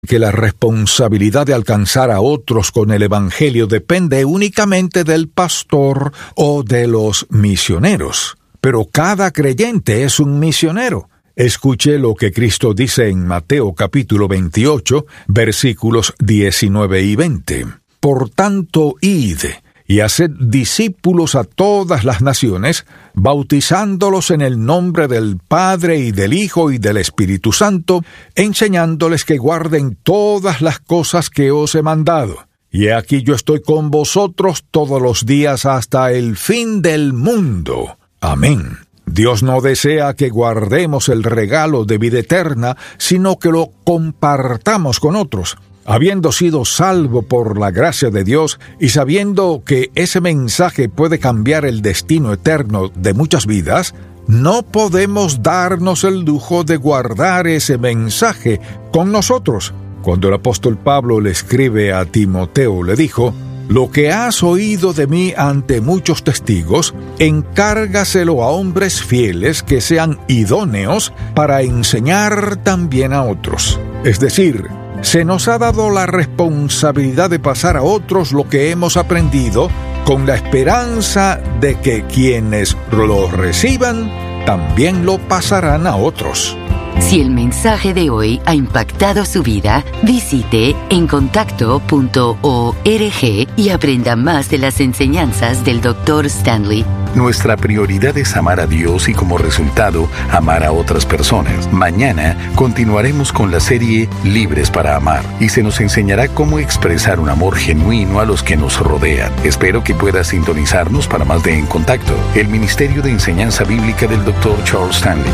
que la responsabilidad de alcanzar a otros con el Evangelio depende únicamente del pastor o de los misioneros. Pero cada creyente es un misionero. Escuche lo que Cristo dice en Mateo capítulo 28, versículos 19 y 20. Por tanto, id y haced discípulos a todas las naciones, bautizándolos en el nombre del Padre y del Hijo y del Espíritu Santo, enseñándoles que guarden todas las cosas que os he mandado. Y he aquí yo estoy con vosotros todos los días hasta el fin del mundo. Amén. Dios no desea que guardemos el regalo de vida eterna, sino que lo compartamos con otros. Habiendo sido salvo por la gracia de Dios y sabiendo que ese mensaje puede cambiar el destino eterno de muchas vidas, no podemos darnos el lujo de guardar ese mensaje con nosotros. Cuando el apóstol Pablo le escribe a Timoteo, le dijo: «Lo que has oído de mí ante muchos testigos, encárgaselo a hombres fieles que sean idóneos para enseñar también a otros». Es decir, se nos ha dado la responsabilidad de pasar a otros lo que hemos aprendido, con la esperanza de que quienes lo reciban también lo pasarán a otros. Si el mensaje de hoy ha impactado su vida, visite encontacto.org y aprenda más de las enseñanzas del Dr. Stanley. Nuestra prioridad es amar a Dios y, como resultado, amar a otras personas. Mañana continuaremos con la serie Libres para Amar y se nos enseñará cómo expresar un amor genuino a los que nos rodean. Espero que pueda sintonizarnos para más de En Contacto, el Ministerio de Enseñanza Bíblica del Dr. Charles Stanley.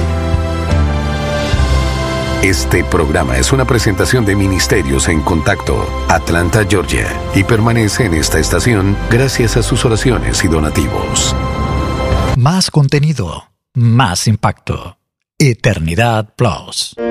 Este programa es una presentación de Ministerios en Contacto, Atlanta, Georgia, y permanece en esta estación gracias a sus oraciones y donativos. Más contenido, más impacto. Eternidad Plus.